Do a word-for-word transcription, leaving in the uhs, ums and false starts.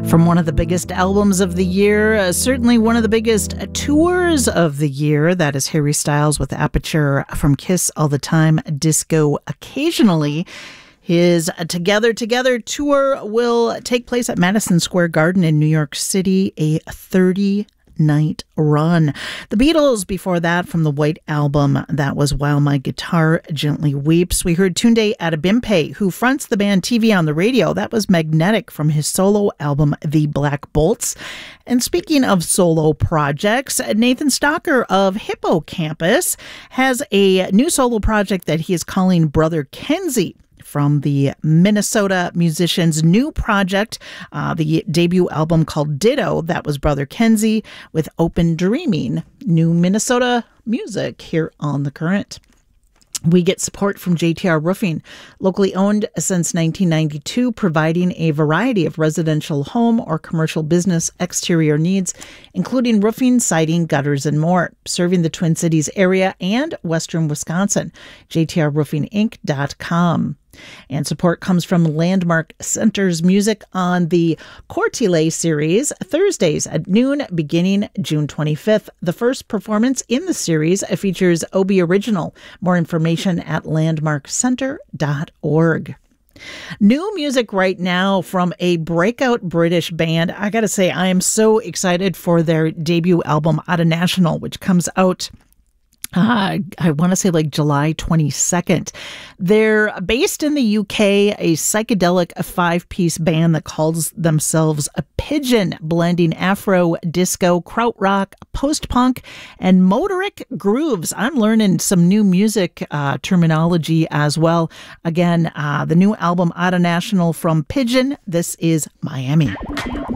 From one of the biggest albums of the year, uh, certainly one of the biggest uh, tours of the year, that is Harry Styles with Aperture from Kiss All the Time, Disco Occasionally. His Together Together tour will take place at Madison Square Garden in New York City, a thirty-night run. The Beatles before that from the White Album, that was While My Guitar Gently Weeps. We heard Tunde Adebimpe, who fronts the band T V on the Radio. That was Magnetic from his solo album, The Black Bolts. And speaking of solo projects, Nathan Stalker of Hippocampus has a new solo project that he is calling Brother Kenzie, from the Minnesota musician's new project, uh, the debut album called Ditto. That was Brother Kenzie with Open Dreaming. New Minnesota music here on The Current. We get support from J T R Roofing, locally owned since nineteen ninety-two, providing a variety of residential home or commercial business exterior needs, including roofing, siding, gutters, and more, serving the Twin Cities area and western Wisconsin. J T R roofing inc dot com. And support comes from Landmark Center's music on the Courtile series, Thursdays at noon, beginning June twenty-fifth. The first performance in the series features Obi Original. More information at landmark center dot org. New music right now from a breakout British band. I gotta say, I am so excited for their debut album, Outta National, which comes out Uh, I want to say like July twenty-second. They're based in the U K, a psychedelic five-piece band that calls themselves a Pigeon, blending Afro, disco, krautrock, post-punk, and motoric grooves. I'm learning some new music uh, terminology as well. Again, uh, the new album Outta National from Pigeon. This is Miami.